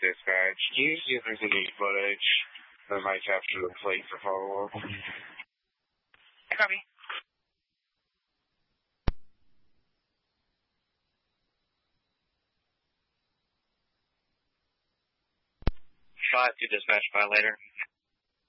dispatch. Can you see if there's any footage that might capture the plate for follow-up? Copy. 5 to dispatch by later.